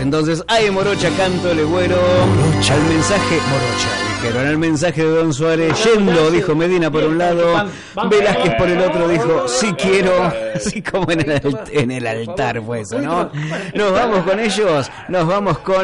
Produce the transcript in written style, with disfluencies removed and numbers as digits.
entonces. Ay, morocha, canto legüero. Morocha. Al mensaje, morocha, dijeron. Al mensaje de Don Suárez, yendo, dijo Medina por un lado, Velázquez por el otro dijo, sí quiero, así como en el altar fue eso, ¿no? Nos vamos con ellos, nos vamos con